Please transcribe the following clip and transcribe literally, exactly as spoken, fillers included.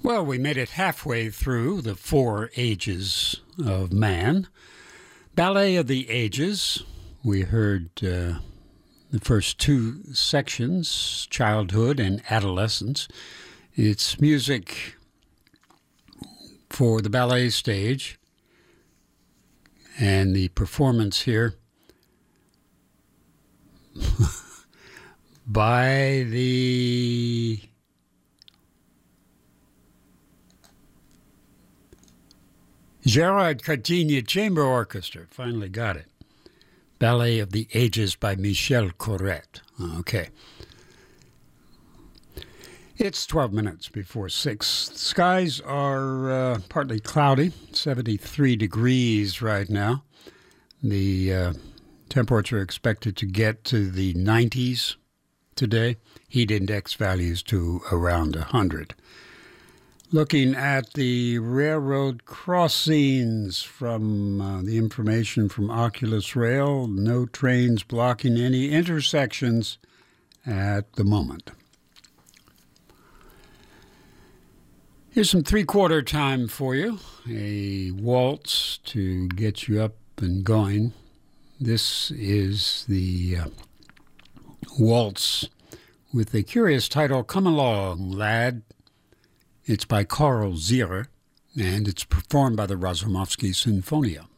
Well, we made it halfway through the four ages of man. Ballet of the Ages. We heard uh, the first two sections, childhood and adolescence. It's music for the ballet stage. And the performance here by the Gerard Cartigna Chamber Orchestra. Finally got it. Ballet of the Ages by Michel Corrette. Okay. It's twelve minutes before six. The skies are uh, partly cloudy, seventy-three degrees right now. The uh, temperature expected to get to the nineties today. Heat index values to around one hundred. Looking at the railroad crossings from uh, the information from Oculus Rail, no trains blocking any intersections at the moment. Here's some three-quarter time for you, a waltz to get you up and going. This is the uh, waltz with the curious title, Come Along, Lad. It's by Carl Zierer, and it's performed by the Razumovsky Sinfonia.